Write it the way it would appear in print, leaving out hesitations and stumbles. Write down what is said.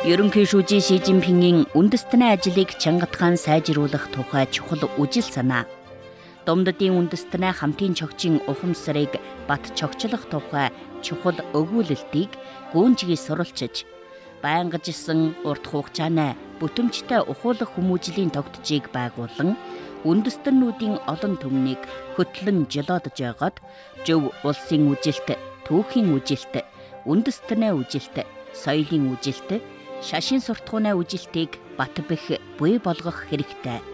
Ерөнхийшүүжийн Ши Жинпингийн үндэстний ажлыг чангатхан сайжруулах тухай чухал үжил санаа. Домдодын үндэстний хамтын чогчийн ухамсарыг бат чогчлох тухай чухал өгүүлэлтийг гүнжгий суралцж, байнгажсан урт хугацааны бүтэмжтэй ухуулах хүмүүжлийн тогтцыг байгуулан үндэстнүүдийн олон түмнийг хөтлөн жолоодож байгаад зөв улсын үжилт, түүхийн үжилт, үндэстний үжилт, соёлын үжилт, шашин суртахууны үжилтийг бат бэх буй болгох хэрэгтэй.